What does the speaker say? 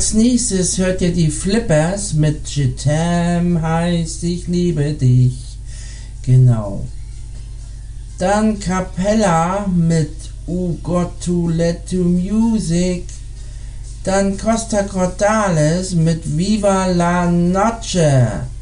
Als nächstes hört ihr die Flippers mit Je t'aime heißt ich liebe dich. Genau. Dann Capella mit Got to Let to Music. Dann Costa Cordalis mit Viva la Noche.